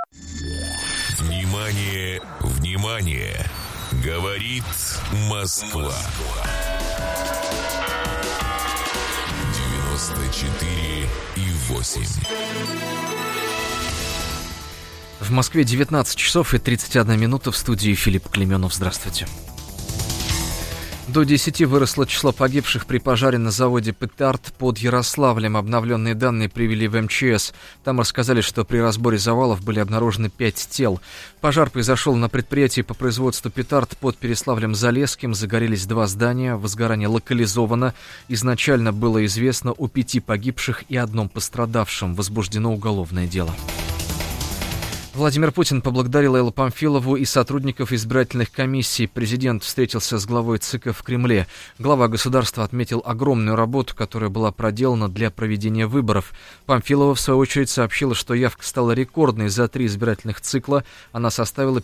Внимание, внимание! Говорит Москва. 94,8. В Москве 19 часов и 31 минута, в студии Филипп Клеменов. Здравствуйте. До 10 выросло число погибших при пожаре на заводе «Петард» под Ярославлем. Обновленные данные привели в МЧС. Там рассказали, что при разборе завалов были обнаружены 5 тел. Пожар произошел на предприятии по производству «Петард» под Переславлем-Залесским. Загорелись 2 здания. Возгорание локализовано. Изначально было известно о 5 погибших и 1 пострадавшем. Возбуждено уголовное дело. Владимир Путин поблагодарил Эллу Памфилову и сотрудников избирательных комиссий. Президент встретился с главой ЦИКа в Кремле. Глава государства отметил огромную работу, которая была проделана для проведения выборов. Памфилова, в свою очередь, сообщила, что явка стала рекордной за 3 избирательных цикла. Она составила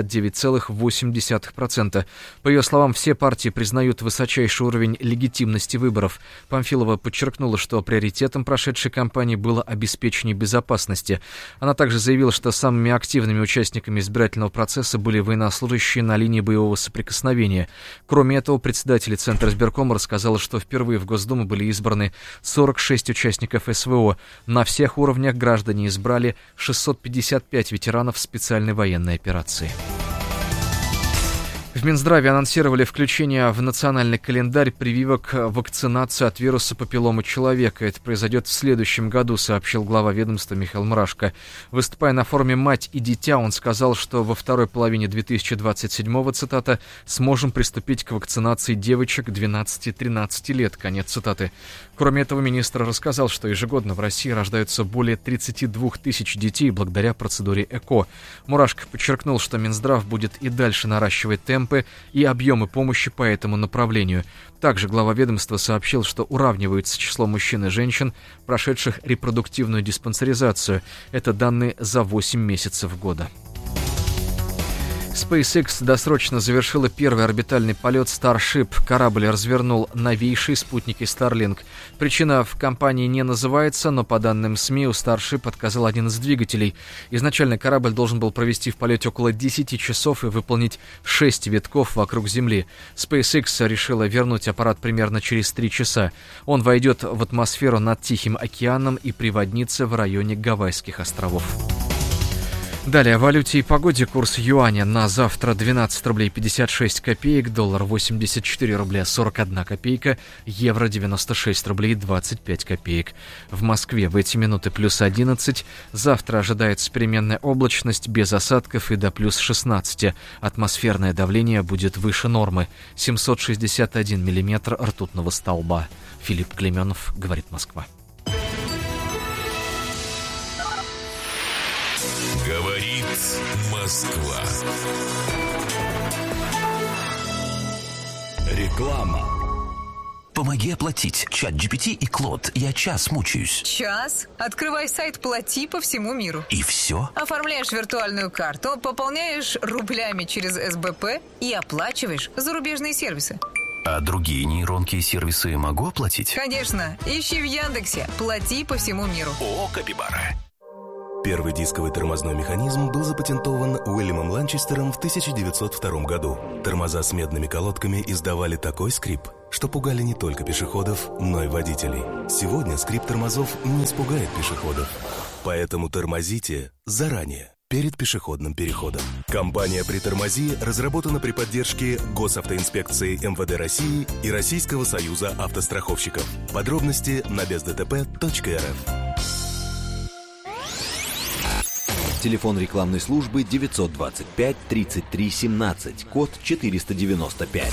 59,8%. По ее словам, все партии признают высочайший уровень легитимности выборов. Памфилова подчеркнула, что приоритетом прошедшей кампании было обеспечение безопасности. Она также заявила, что самыми активными участниками избирательного процесса были военнослужащие на линии боевого соприкосновения. Кроме этого, председатель Центра избиркома рассказала, что впервые в Госдуму были избраны 46 участников СВО. На всех уровнях граждане избрали 655 ветеранов специальной военной операции. В Минздраве анонсировали включение в национальный календарь прививок вакцинации от вируса папилломы человека. Это произойдет в следующем году, сообщил глава ведомства Михаил Мурашко. Выступая на форуме «Мать и дитя», он сказал, что во второй половине 2027-го, цитата, «сможем приступить к вакцинации девочек 12-13 лет», конец цитаты. Кроме этого, министр рассказал, что ежегодно в России рождаются более 32 тысяч детей благодаря процедуре ЭКО. Мурашко подчеркнул, что Минздрав будет и дальше наращивать темпы и объемы помощи по этому направлению. Также глава ведомства сообщил, что уравнивается число мужчин и женщин, прошедших репродуктивную диспансеризацию. Это данные за 8 месяцев года. SpaceX досрочно завершила первый орбитальный полет Starship. Корабль развернул новейшие спутники Starlink. Причина в компании не называется, но по данным СМИ у Starship отказал один из двигателей. Изначально корабль должен был провести в полете около 10 часов и выполнить 6 витков вокруг Земли. SpaceX решила вернуть аппарат примерно через 3 часа. Он войдет в атмосферу над Тихим океаном и приводнится в районе Гавайских островов. Далее о валюте и погоде. Курс юаня на завтра 12 рублей 56 копеек, доллар 84 рубля 41 копейка, евро 96 рублей 25 копеек. В Москве в эти минуты плюс 11. Завтра ожидается переменная облачность без осадков и до плюс 16. Атмосферное давление будет выше нормы. 761 миллиметр ртутного столба. Филипп Клеменов, говорит Москва. Говорит Москва. Реклама. Помоги оплатить. ChatGPT и Клод. Я час мучаюсь. Час? Открывай сайт «Плати» по всему миру. И все? Оформляешь виртуальную карту, пополняешь рублями через СБП и оплачиваешь зарубежные сервисы. А другие нейронки и сервисы могу оплатить? Конечно. Ищи в Яндексе «Плати по всему миру». О, капибара. Первый дисковый тормозной механизм был запатентован Уильямом Ланчестером в 1902 году. Тормоза с медными колодками издавали такой скрип, что пугали не только пешеходов, но и водителей. Сегодня скрип тормозов не испугает пешеходов. Поэтому тормозите заранее, перед пешеходным переходом. Компания «Притормози» разработана при поддержке Госавтоинспекции МВД России и Российского союза автостраховщиков. Подробности на бездтп.рф. Телефон рекламной службы 925 33 17, код 495.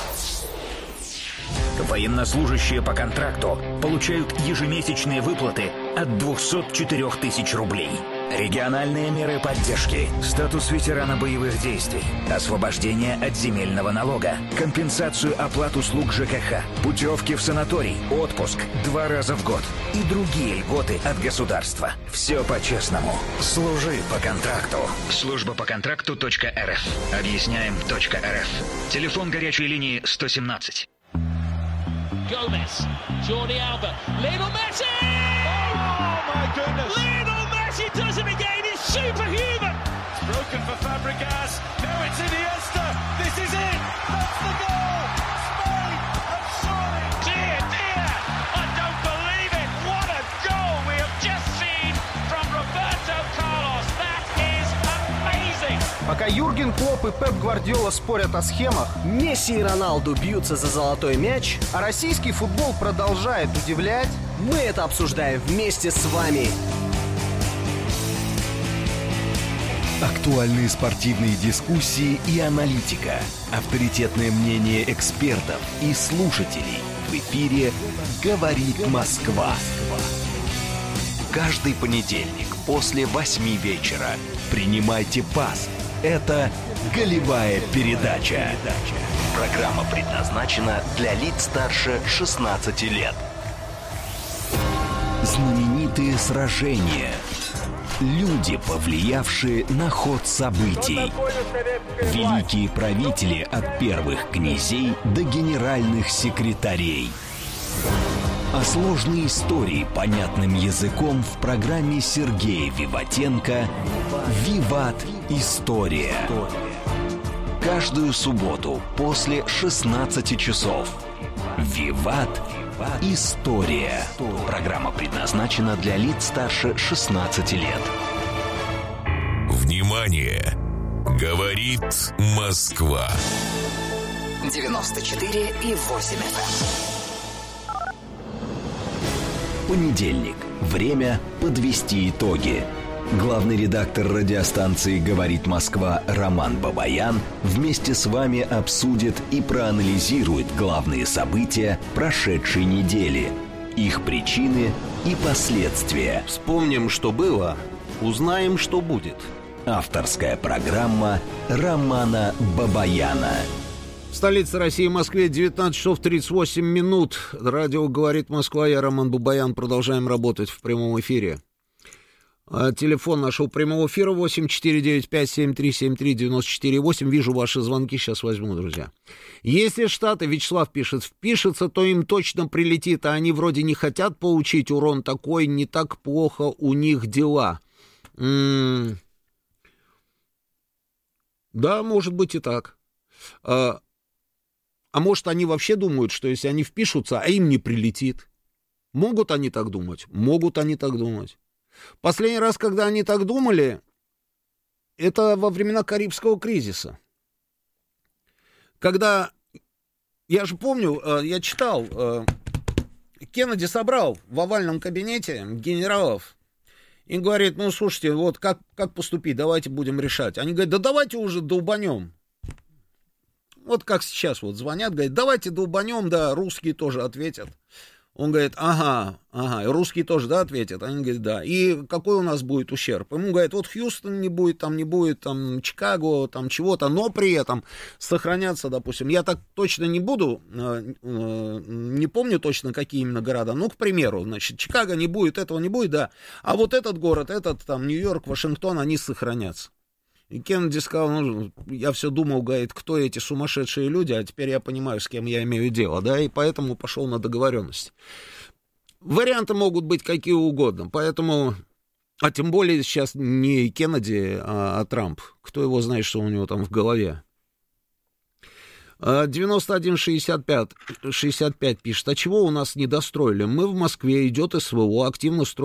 Военнослужащие по контракту получают ежемесячные выплаты от 204 тысяч рублей. Региональные меры поддержки, статус ветерана боевых действий, освобождение от земельного налога, компенсацию оплат услуг ЖКХ, путевки в санаторий, отпуск 2 раза в год и другие льготы от государства. Все по-честному. Служи по контракту. Служба по контракту.рф. Объясняем.рф. Телефон горячей линии 117. Gomez, Jordi Alba, Lionel Messi! Oh my goodness! Lionel Messi does it again, he's superhuman! It's broken for Fabregas, now it's Iniesta, this is it! That's the goal! Spain have scored! Dear, dear, I don't believe it! What a goal we have just seen from Roberto Carlos! That is amazing! Пока Юрген Клопп и Пеп Гвардиола спорят о схемах, Месси и Роналду бьются за золотой мяч, а российский футбол продолжает удивлять, мы это обсуждаем вместе с вами. Актуальные спортивные дискуссии и аналитика. Авторитетное мнение экспертов и слушателей. В эфире «Говорит Москва». Каждый понедельник после 8 вечера. Принимайте пас. Это «Голевая передача». Программа предназначена для лиц старше 16 лет. Знаменитые сражения. Люди, повлиявшие на ход событий. Великие правители от первых князей до генеральных секретарей. А сложные истории понятным языком в программе Сергея Виватенко «Виват. История». Каждую субботу после 16 часов. «Виват. История». Программа предназначена для лиц старше 16 лет. Внимание! Говорит Москва. 94,8 FM. Понедельник. Время подвести итоги. Главный редактор радиостанции «Говорит Москва» Роман Бабаян вместе с вами обсудит и проанализирует главные события прошедшей недели, их причины и последствия. Вспомним, что было, узнаем, что будет. Авторская программа Романа Бабаяна. В столице России, Москве, 19 часов 38 минут. Радио «Говорит Москва», я Роман Бабаян. Продолжаем работать в прямом эфире. Телефон нашего прямого эфира 8495-7373-94-8. Вижу ваши звонки, сейчас возьму, друзья. Если Штаты, Вячеслав пишет, впишется, то им точно прилетит, а они вроде не хотят получить урон такой, не так плохо у них дела. Да, может быть и так. А может, они вообще думают, что если они впишутся, а им не прилетит? Могут они так думать? Могут они так думать. Последний раз, когда они так думали, это во времена Карибского кризиса. Когда, я же помню, я читал, Кеннеди собрал в овальном кабинете генералов и говорит, ну, слушайте, вот как поступить, давайте будем решать. Они говорят, да давайте уже долбанем. Вот как сейчас вот звонят, говорят, давайте долбанем, да, русские тоже ответят. Он говорит, ага, и русские тоже, да, ответят? Они говорят, да. И какой у нас будет ущерб? Ему говорят, вот Хьюстон не будет, там Чикаго, там чего-то, но при этом сохранятся, допустим, я так точно не буду, не помню точно, какие именно города, ну, к примеру, значит, Чикаго не будет, этого не будет, да, а вот этот город, этот там Нью-Йорк, Вашингтон, они сохранятся. И Кеннеди сказал, ну, я все думал, говорит, кто эти сумасшедшие люди, а теперь я понимаю, с кем я имею дело, да, и поэтому пошел на договоренность. Варианты могут быть какие угодно, поэтому, а тем более сейчас не Кеннеди, а Трамп, кто его знает, что у него там в голове. 9165 пишет, а чего у нас не достроили? Мы в Москве, идет СВО, активно строим.